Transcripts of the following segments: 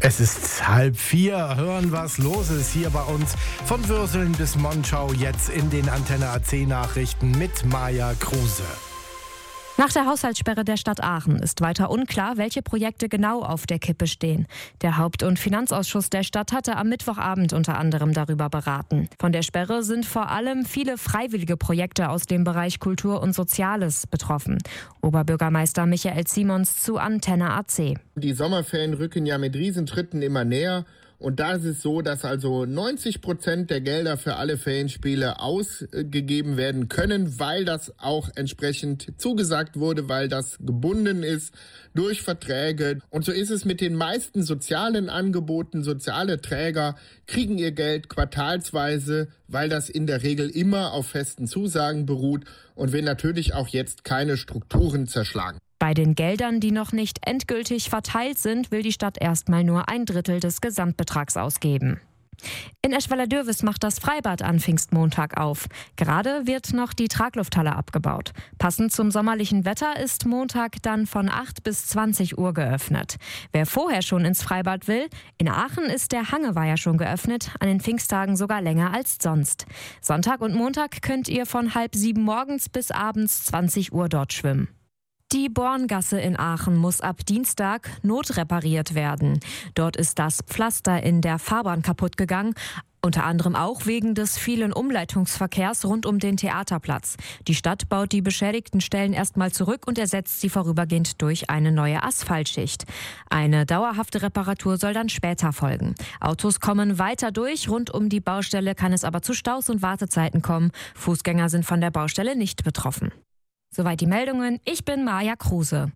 Es ist 3:30. Hören, was los ist hier bei uns. Von Würseln bis Monschau jetzt in den Antenne AC Nachrichten mit Maja Kruse. Nach der Haushaltssperre der Stadt Aachen ist weiter unklar, welche Projekte genau auf der Kippe stehen. Der Haupt- und Finanzausschuss der Stadt hatte am Mittwochabend unter anderem darüber beraten. Von der Sperre sind vor allem viele freiwillige Projekte aus dem Bereich Kultur und Soziales betroffen. Oberbürgermeister Michael Simons zu Antenne AC. Die Sommerferien rücken ja mit Riesentritten immer näher. Und da ist es so, dass also 90% der Gelder für alle Ferienspiele ausgegeben werden können, weil das auch entsprechend zugesagt wurde, weil das gebunden ist durch Verträge. Und so ist es mit den meisten sozialen Angeboten. Soziale Träger kriegen ihr Geld quartalsweise, weil das in der Regel immer auf festen Zusagen beruht und wir natürlich auch jetzt keine Strukturen zerschlagen. Bei den Geldern, die noch nicht endgültig verteilt sind, will die Stadt erstmal nur 1/3 des Gesamtbetrags ausgeben. In Eschweiler-Dürwes macht das Freibad an Pfingstmontag auf. Gerade wird noch die Traglufthalle abgebaut. Passend zum sommerlichen Wetter ist Montag dann von 8 bis 20 Uhr geöffnet. Wer vorher schon ins Freibad will, in Aachen ist der Hangeweiher schon geöffnet, an den Pfingsttagen sogar länger als sonst. Sonntag und Montag könnt ihr von 6:30 morgens bis abends 20 Uhr dort schwimmen. Die Borngasse in Aachen muss ab Dienstag notrepariert werden. Dort ist das Pflaster in der Fahrbahn kaputt gegangen, unter anderem auch wegen des vielen Umleitungsverkehrs rund um den Theaterplatz. Die Stadt baut die beschädigten Stellen erstmal zurück und ersetzt sie vorübergehend durch eine neue Asphaltschicht. Eine dauerhafte Reparatur soll dann später folgen. Autos kommen weiter durch, rund um die Baustelle kann es aber zu Staus und Wartezeiten kommen. Fußgänger sind von der Baustelle nicht betroffen. Soweit die Meldungen. Ich bin Maja Kruse.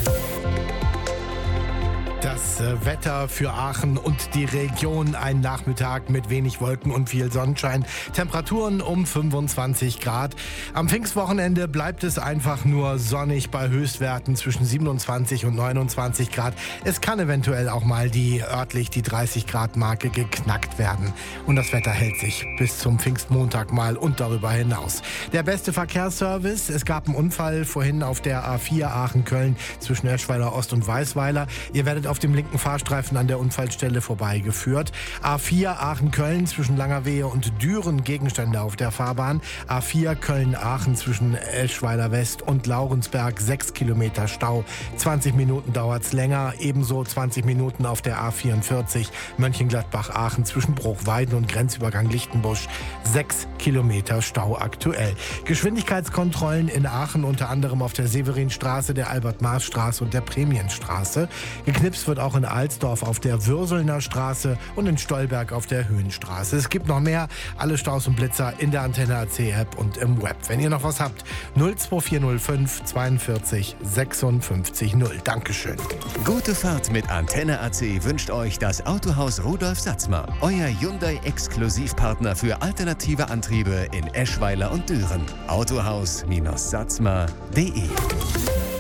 Das Wetter für Aachen und die Region. Ein Nachmittag mit wenig Wolken und viel Sonnenschein. Temperaturen um 25 Grad. Am Pfingstwochenende bleibt es einfach nur sonnig bei Höchstwerten zwischen 27 und 29 Grad. Es kann eventuell auch mal örtlich die 30 Grad Marke geknackt werden. Und das Wetter hält sich bis zum Pfingstmontag mal und darüber hinaus. Der beste Verkehrsservice. Es gab einen Unfall vorhin auf der A4 Aachen-Köln zwischen Eschweiler Ost und Weißweiler. Ihr werdet auf dem linken Fahrstreifen an der Unfallstelle vorbeigeführt. A4 Aachen-Köln zwischen Langerwehe und Düren Gegenstände auf der Fahrbahn. A4 Köln-Aachen zwischen Eschweiler West und Laurensberg 6 Kilometer Stau. 20 Minuten dauert's länger. Ebenso 20 Minuten auf der A44 Mönchengladbach-Aachen zwischen Bruchweiden und Grenzübergang Lichtenbusch. 6 Kilometer Stau aktuell. Geschwindigkeitskontrollen in Aachen unter anderem auf der Severinstraße, der Albert-Maß-Straße und der Prämienstraße. Geknipst wird auch in Alsdorf auf der Würselner Straße und in Stolberg auf der Höhenstraße. Es gibt noch mehr. Alle Staus und Blitzer in der Antenne AC App und im Web. Wenn ihr noch was habt, 02405 42 56 0. Dankeschön. Gute Fahrt mit Antenne AC wünscht euch das Autohaus Rudolf Satzmer. Euer Hyundai-Exklusivpartner für alternative Antriebe in Eschweiler und Düren. Autohaus-satzmer.de